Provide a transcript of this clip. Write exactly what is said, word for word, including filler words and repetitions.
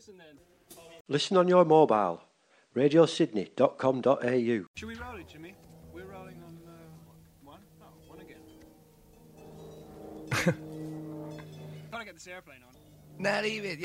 listen then. Listen on your mobile. radio sydney dot com dot a u. Should we roll it, Jimmy? We're rolling on uh, one? Oh, one again. Gotta get this airplane on. Not even.